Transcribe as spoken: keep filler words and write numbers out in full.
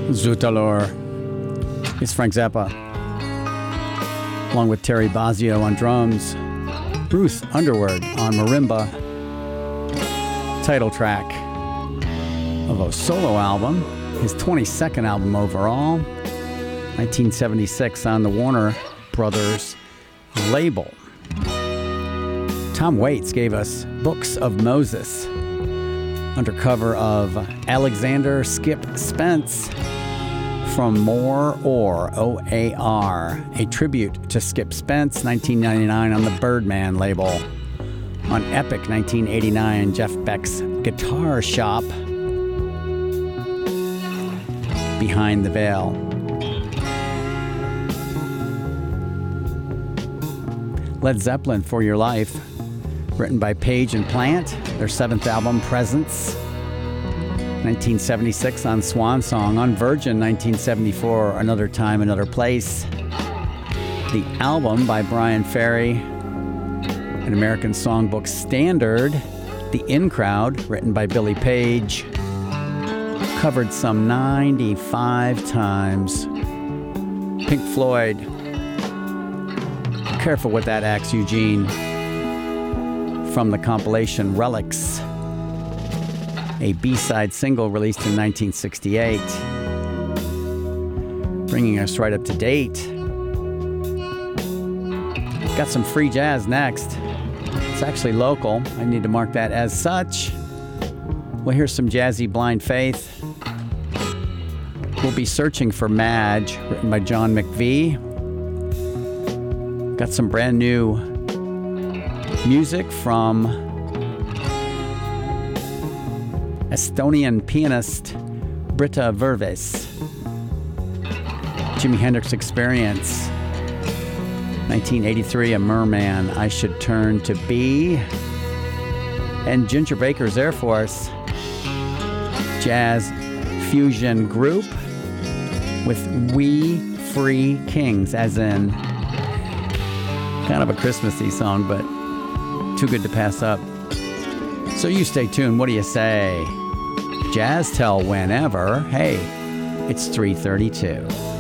Zutalor is Frank Zappa, along with Terry Bozzio on drums, Ruth Underwood on marimba. Title track of a solo album, his twenty-second album overall, nineteen seventy-six on the Warner Brothers label. Tom Waits gave us Books of Moses under cover of Alexander Skip Spence from More Or, O A R, a tribute to Skip Spence, nineteen ninety-nine on the Birdman label. On Epic, nineteen eighty-nine, Jeff Beck's Guitar Shop, Behind the Veil. Led Zeppelin, For Your Life, written by Page and Plant, their seventh album, Presence, nineteen seventy-six on Swan Song. On Virgin, nineteen seventy-four, Another Time, Another Place. The album by Brian Ferry, an American Songbook standard, The In Crowd, written by Billy Page, covered some ninety-five times. Pink Floyd, Careful with That Axe, Eugene, from the compilation Relics, a B-side single released in nineteen sixty-eight. Bringing us right up to date. Got some free jazz next. It's actually local. I need to mark that as such. We'll hear some jazzy Blind Faith. We'll be searching for Madge, written by John McVie. Got some brand new music from Estonian pianist Britta Verves. Jimi Hendrix Experience. nineteen eighty-three, A Merman I Should Turn to Be. And Ginger Baker's Air Force jazz fusion group with We Free Kings, as in kind of a Christmassy song, but too good to pass up. So you stay tuned. What do you say? Jazz Tell whenever. Hey, it's three thirty-two.